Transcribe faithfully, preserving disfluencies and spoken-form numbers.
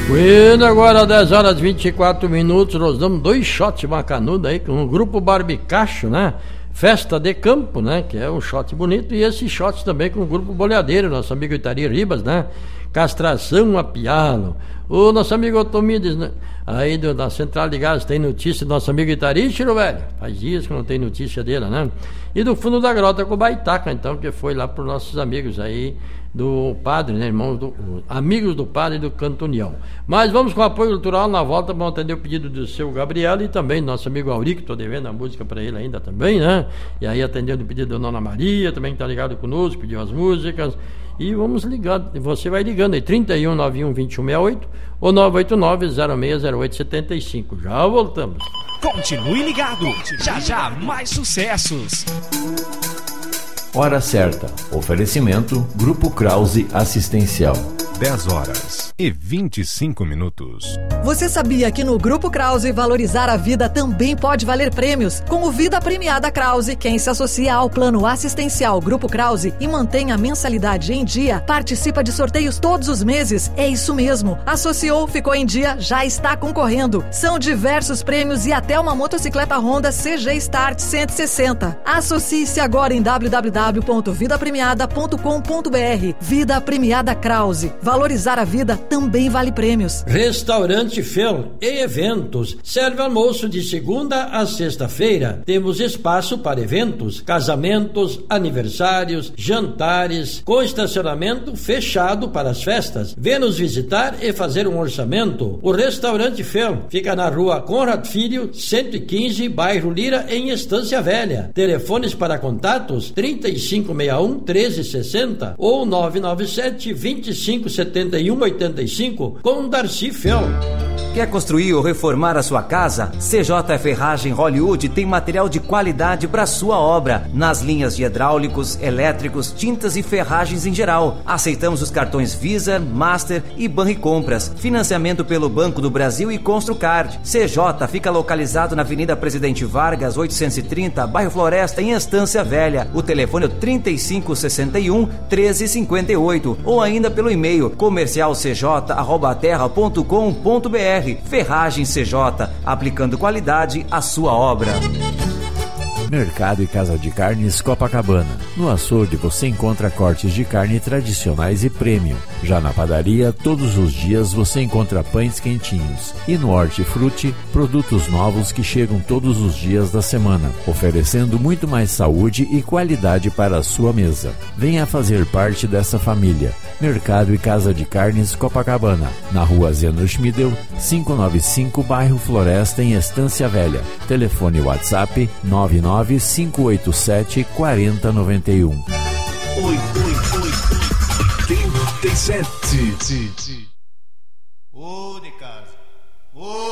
Bueno, agora dez horas e vinte e quatro minutos, nós damos dois shots macanudo aí com o grupo Barbicacho, né? Festa de Campo, né? Que é um shot bonito, e esses shots também com o grupo Boleadeiro, nosso amigo Itari Ribas, né? Castração a pialo. O nosso amigo Otomides, né? Aí do, da Central de Gás tem notícia do nosso amigo Itari, tiro velho. Faz dias que não tem notícia dele, né? E do Fundo da Grota com o Baitaca, então, que foi lá para os nossos amigos aí do padre, né, irmãos do, amigos do padre do Canto União. Mas vamos com o apoio cultural na volta, vamos atender o pedido do seu Gabriel e também nosso amigo Auri, que estou devendo a música para ele ainda também, né? E aí atendendo o pedido da Dona Maria, também que está ligado conosco, pediu as músicas. E vamos ligando, você vai ligando aí, trinta e um, noventa e um, vinte e um, sessenta e oito ou nove oito nove, zero seis zero oito, sete cinco. Já voltamos. Continue ligado, já já mais sucessos. Hora certa. Oferecimento Grupo Krause Assistencial. dez horas e vinte e cinco minutos. Você sabia que no Grupo Krause valorizar a vida também pode valer prêmios? Com o Vida Premiada Krause, quem se associa ao plano assistencial Grupo Krause e mantém a mensalidade em dia, participa de sorteios todos os meses. É isso mesmo. Associou, ficou em dia, já está concorrendo. São diversos prêmios e até uma motocicleta Honda C G Start cento e sessenta. Associe-se agora em w w w ponto vida premiada ponto com ponto b r. Vida Premiada Krause. Valorizar a vida também vale prêmios. Restaurante Fel e Eventos. Serve almoço de segunda a sexta-feira. Temos espaço para eventos, casamentos, aniversários, jantares, com estacionamento fechado para as festas. Vê nos visitar e fazer um orçamento. O Restaurante Fel fica na rua Conrad Filho, cento e quinze, bairro Lira, em Estância Velha. Telefones para contatos trinta e cinco sessenta e um, treze sessenta ou nove nove sete, vinte e cinco setenta e um, oitenta e cinco com Darcy Fel. Quer construir ou reformar a sua casa? C J Ferragem Hollywood tem material de qualidade para sua obra, nas linhas de hidráulicos, elétricos, tintas e ferragens em geral. Aceitamos os cartões Visa, Master e Banricompras. Financiamento pelo Banco do Brasil e Construcard. C J fica localizado na Avenida Presidente Vargas, oitocentos e trinta, bairro Floresta, em Estância Velha. O telefone é trinta e cinco sessenta e um, treze cinquenta e oito ou ainda pelo e-mail comercial c j arroba terra ponto com ponto b r. Ferragem C J, aplicando qualidade à sua obra. Mercado e Casa de Carnes Copacabana. No açougue você encontra cortes de carne tradicionais e premium. Já na padaria, todos os dias você encontra pães quentinhos. E no Hortifruti, produtos novos que chegam todos os dias da semana, oferecendo muito mais saúde e qualidade para a sua mesa. Venha fazer parte dessa família. Mercado e Casa de Carnes Copacabana, na rua Zeno Schmidel, quinhentos e noventa e cinco, bairro Floresta, em Estância Velha. Telefone WhatsApp nove nove cinco oito sete, quatro zero nove um. Oi, oi, oi, trinta e sete. Ô, de casa. Ô.